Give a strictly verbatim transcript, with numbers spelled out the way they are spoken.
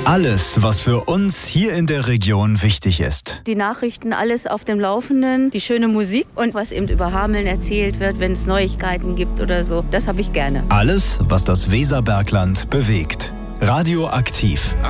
Alles, was für uns hier in der Region wichtig ist. Die Nachrichten, alles auf dem Laufenden, die schöne Musik und was eben über Hameln erzählt wird, wenn es Neuigkeiten gibt oder so. Das habe ich gerne. Alles, was das Weserbergland bewegt. Radioaktiv.